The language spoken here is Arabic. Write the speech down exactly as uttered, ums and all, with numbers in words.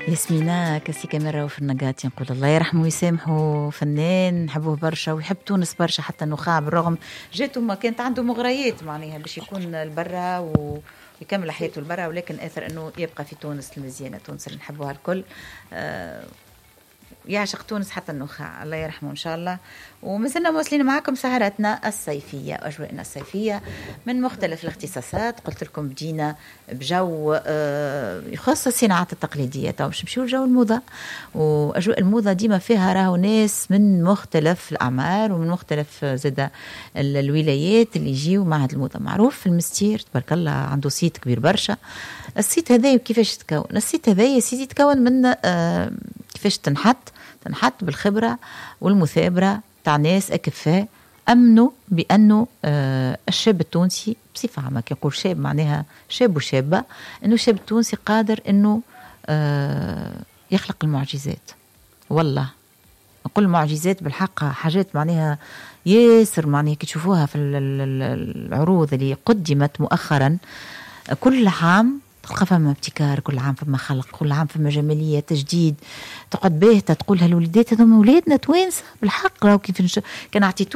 ياسمينة كسي كاميرا وفي النقات نقول الله يرحمه ويسامحه، فنان نحبوه برشا ويحب تونس برشا حتى النخاع، بالرغم جاته ما كانت عنده مغريات معناها باش يكون البرا ويكمل حياته البرا، ولكن آثر أنه يبقى في تونس المزيانة، تونس اللي نحبوها الكل. آه يعشق تونس حتى النخاع، الله يرحمه إن شاء الله. ومازلنا مواصلين معكم سهرتنا الصيفية، أجواءنا الصيفية من مختلف الاختصاصات. قلت لكم بدينا بجو يخص الصناعات التقليدية، تو مش نمشيو لجو الموضة، وأجواء الموضة ديما فيها راهو ناس من مختلف الأعمار ومن مختلف زادة الولايات اللي يجيو معهد الموضة. معروف في المستير تبارك الله عنده سيت كبير برشا. السيت هذا كيفاش تكون؟ السيت هذا يا سيدي تكون من كيفاش تنحط تنحط بالخبرة والمثابرة تاع ناس أكفاء أمنوا بأنه آه الشاب التونسي بصفة عامة، كيقول شاب معناها شاب وشابة، أنه الشاب التونسي قادر أنه آه يخلق المعجزات. والله نقول المعجزات بالحق، حاجات معناها ياسر معناها كي تشوفوها في العروض اللي قدمت مؤخرا. كل عام تلقى فما ابتكار، كل عام فما خلق، كل عام فما جمالية تجديد، تقعد باهتة تقولها الوليدات هذوما ولادنا توانسة بالحق. راهو كيف كان عطيتو